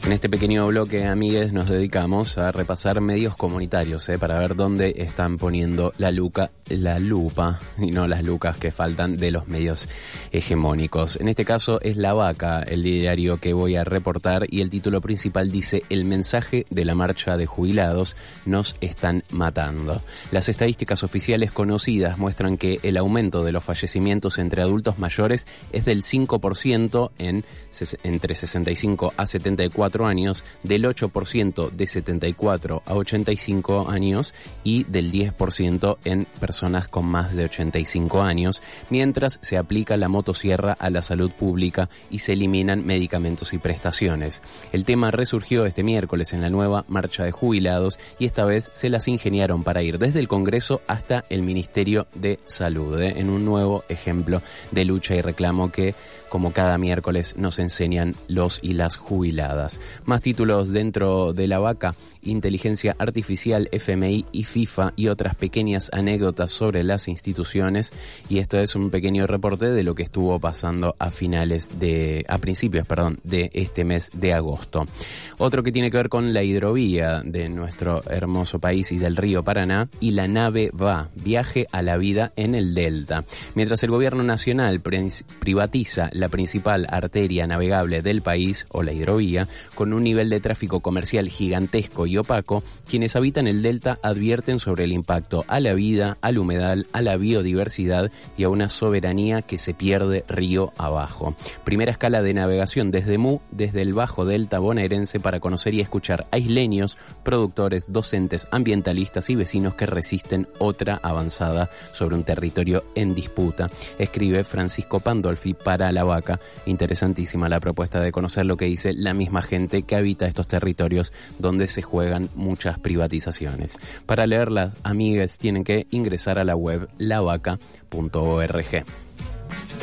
En este pequeño bloque, amigues, nos dedicamos a repasar medios comunitarios, para ver dónde están poniendo la lupa, y no las lucas que faltan de los medios hegemónicos. En este caso es La Vaca, el diario que voy a reportar, y el título principal dice: el mensaje de la marcha de jubilados, nos están matando. Las estadísticas oficiales conocidas muestran que el aumento de los fallecimientos entre adultos mayores es del 5% entre 65 a 74 años, del 8% de 74 a 85 años y del 10% en personas con más de 85 años, mientras se aplica la motosierra a la salud pública y se eliminan medicamentos y prestaciones. El tema resurgió este miércoles en la nueva marcha de jubilados y esta vez se las ingeniaron para ir desde el Congreso hasta el Ministerio de Salud, en un nuevo ejemplo de lucha y reclamo que, como cada miércoles, nos enseñan los y las jubiladas. Más títulos dentro de La Vaca: inteligencia artificial, FMI y FIFA y otras pequeñas anécdotas sobre las instituciones. Y esto es un pequeño reporte de lo que estuvo pasando a principios de este mes de agosto. Otro que tiene que ver con la hidrovía de nuestro hermoso país y del río Paraná, y la nave va, viaje a la vida en el Delta. Mientras el gobierno nacional privatiza la principal arteria navegable del país, o la hidrovía, con un nivel de tráfico comercial gigantesco y opaco, quienes habitan el delta advierten sobre el impacto a la vida, al humedal, a la biodiversidad y a una soberanía que se pierde río abajo. Primera escala de navegación desde el bajo delta bonaerense, para conocer y escuchar a isleños, productores, docentes, ambientalistas y vecinos que resisten otra avanzada sobre un territorio en disputa. Escribe Francisco Pandolfi para La Vaca. Interesantísima la propuesta de conocer lo que dice la misma gente que habita estos territorios donde se juegan muchas privatizaciones. Para leerlas, amigues, tienen que ingresar a la web lavaca.org.